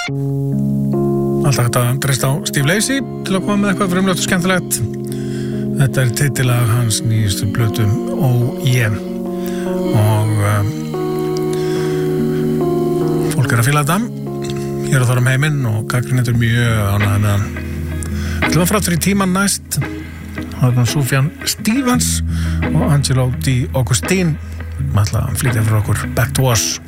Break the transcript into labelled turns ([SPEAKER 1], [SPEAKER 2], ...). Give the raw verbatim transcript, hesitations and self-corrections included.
[SPEAKER 1] Alltaf þetta dreist á Steve Lacy til að koma með eitthvað frumlegt og skemmtilegt. Þetta er titilag hans nýjustu plötu Oh Yeah og um, fólk er að fíla þetta hér og þar um heiminn og gagnrýnendur mjög ánægðir með hann. Við ætlum að fara aftur í tímann næst. Það er Sufjan Stevens og Angelo Di Agostino. Við ætlum að flytja fyrir okkur Back to Us.